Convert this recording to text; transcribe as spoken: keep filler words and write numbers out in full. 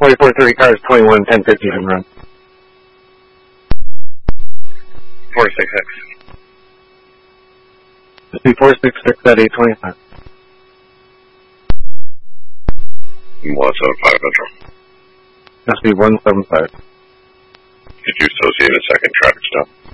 forty-four three cars, twenty-one ten fifty and run. four six six. Let's be four six six at eight twenty-five. one seven five Metro. Let's be one seven five. Did you associate a second traffic stop?